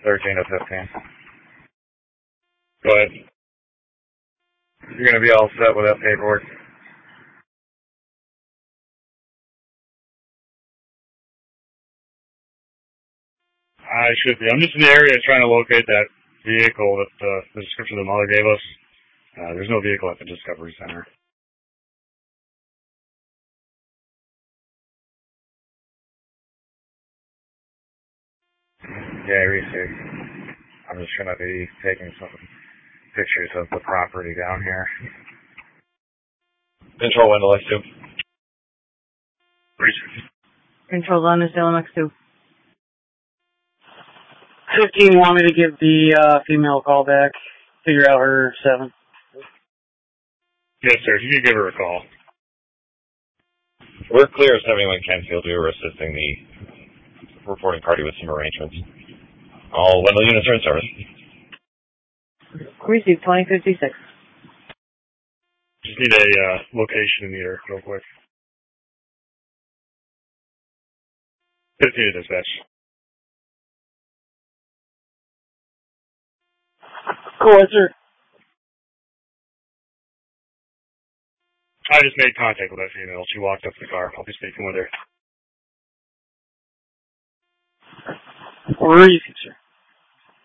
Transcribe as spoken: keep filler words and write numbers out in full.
thirteen to fifteen. Go ahead. You're going to be all set with that paperwork. I should be. I'm just in the area trying to locate that vehicle that uh, the description the mother gave us. Uh, there's no vehicle at the Discovery Center. Yeah, research. I'm just going to be taking some pictures of the property down here. Control Wendell X two. Research. Control London Salem X two. fifteen want me to give the uh, female a call back, figure out her seven. Yes, sir. You can give her a call. We're clear as seventy-one Kenfield. We were assisting the reporting party with some arrangements. All Wendell units are in service. Received twenty fifty-six. Just need a uh, location meter real quick. fifteen to dispatch. Cool, sir. I just made contact with that female. She walked up to the car. I'll be speaking with her. Where are you, sir?